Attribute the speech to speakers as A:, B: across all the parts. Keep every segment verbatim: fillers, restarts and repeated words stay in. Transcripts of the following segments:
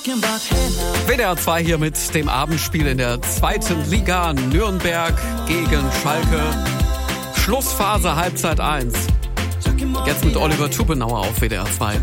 A: W D R zwei hier mit dem Abendspiel in der zweiten Liga. Nürnberg gegen Schalke. Schlussphase, Halbzeit eins. Jetzt mit Oliver Tubenauer auf W D R zwei.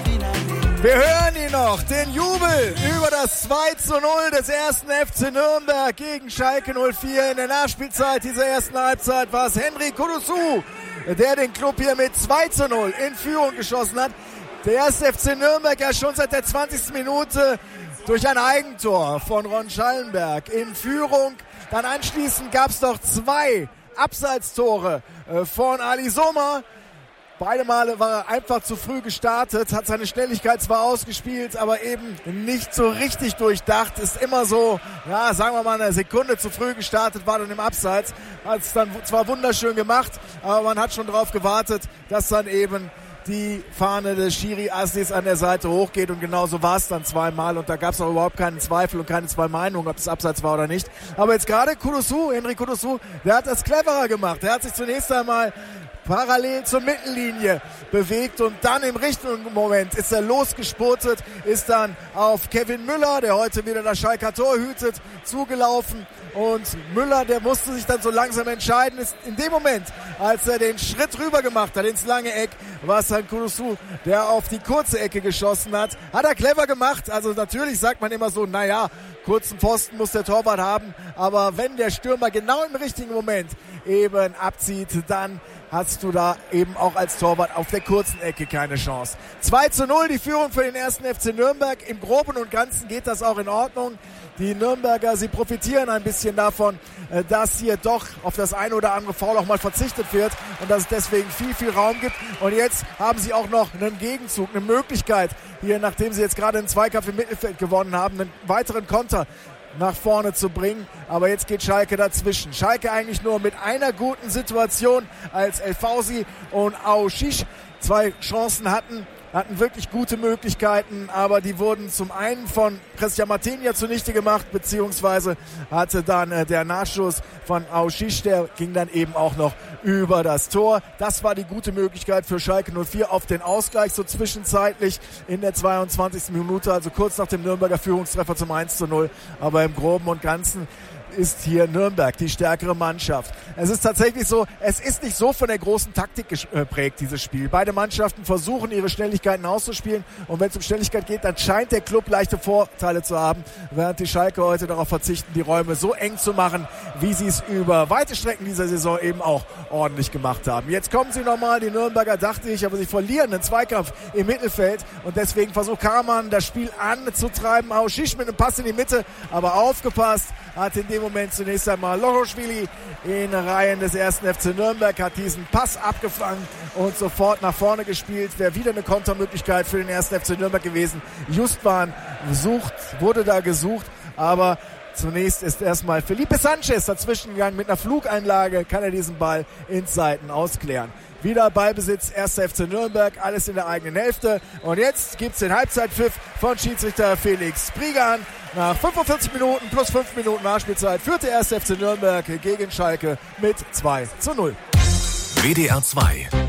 B: Wir hören ihn noch, den Jubel über das zwei zu null des ersten F C Nürnberg gegen Schalke null vier. In der Nachspielzeit dieser ersten Halbzeit war es Henry Kudusu, der den Club hier mit zwei zu null in Führung geschossen hat. Der erste F C Nürnberg ja schon seit der zwanzigsten Minute durch ein Eigentor von Ron Schallenberg in Führung. Dann anschließend gab es noch zwei Abseitstore von Ali Sommer. Beide Male war er einfach zu früh gestartet, hat seine Schnelligkeit zwar ausgespielt, aber eben nicht so richtig durchdacht. Ist immer so, ja, sagen wir mal eine Sekunde zu früh gestartet, war dann im Abseits. Hat es dann zwar wunderschön gemacht, aber man hat schon darauf gewartet, dass dann eben die Fahne des Schiri Assis an der Seite hochgeht, und genauso war es dann zweimal, und da gab es auch überhaupt keinen Zweifel und keine zwei Meinungen, ob es Abseits war oder nicht. Aber jetzt gerade Kudusu, Henry Kudusu, der hat das cleverer gemacht. Der hat sich zunächst einmal parallel zur Mittellinie bewegt und dann im richtigen Moment ist er losgespurtet, ist dann auf Kevin Müller, der heute wieder das Schalker Tor hütet, zugelaufen. Und Müller, der musste sich dann so langsam entscheiden, ist in dem Moment, als er den Schritt rüber gemacht hat ins lange Eck, war es dann Kudusu, der auf die kurze Ecke geschossen hat. Hat er clever gemacht, also natürlich sagt man immer so, naja, kurzen Pfosten muss der Torwart haben, aber wenn der Stürmer genau im richtigen Moment eben abzieht, dann hast du da eben auch als Torwart auf der kurzen Ecke keine Chance. zwei zu null die Führung für den ersten F C Nürnberg. Im Groben und Ganzen geht das auch in Ordnung. Die Nürnberger, sie profitieren ein bisschen davon, dass hier doch auf das ein oder andere Foul auch mal verzichtet wird und dass es deswegen viel, viel Raum gibt. Und jetzt haben sie auch noch einen Gegenzug, eine Möglichkeit, hier, nachdem sie jetzt gerade einen Zweikampf im Mittelfeld gewonnen haben, einen weiteren Konter nach vorne zu bringen. Aber jetzt geht Schalke dazwischen. Schalke eigentlich nur mit einer guten Situation, als El Fauzi und Aouchiche zwei Chancen hatten, hatten wirklich gute Möglichkeiten, aber die wurden zum einen von Christian Martinia zunichte gemacht, beziehungsweise hatte dann äh, der Nachschuss von Aouchiche, der ging dann eben auch noch über das Tor. Das war die gute Möglichkeit für Schalke null vier auf den Ausgleich, so zwischenzeitlich in der zweiundzwanzigsten Minute, also kurz nach dem Nürnberger Führungstreffer zum eins zu null. Aber im Groben und Ganzen ist hier Nürnberg die stärkere Mannschaft. Es ist tatsächlich so, es ist nicht so von der großen Taktik geprägt, dieses Spiel. Beide Mannschaften versuchen, ihre Schnelligkeiten auszuspielen, und wenn es um Schnelligkeit geht, dann scheint der Club leichte Vorteile zu haben, während die Schalke heute darauf verzichten, die Räume so eng zu machen, wie sie es über weite Strecken dieser Saison eben auch ordentlich gemacht haben. Jetzt kommen sie nochmal, die Nürnberger, dachte ich, aber sie verlieren den Zweikampf im Mittelfeld, und deswegen versucht Karaman das Spiel anzutreiben. Aouchiche mit einem Pass in die Mitte, aber aufgepasst, hat in dem Moment zunächst einmal Lochoschwili in Reihen des ersten F C Nürnberg, hat diesen Pass abgefangen und sofort nach vorne gespielt. Wäre wieder eine Kontermöglichkeit für den ersten F C Nürnberg gewesen. Justwan sucht, wurde da gesucht, aber zunächst ist erstmal Felipe Sanchez dazwischen gegangen. Mit einer Flugeinlage kann er diesen Ball ins Seiten ausklären. Wieder Ballbesitz, erster F C Nürnberg, alles in der eigenen Hälfte. Und jetzt gibt's den Halbzeitpfiff von Schiedsrichter Felix Prigan. Nach fünfundvierzig Minuten plus fünf Minuten Nachspielzeit führt der erste F C Nürnberg gegen Schalke mit zwei zu null.
C: W D R zwei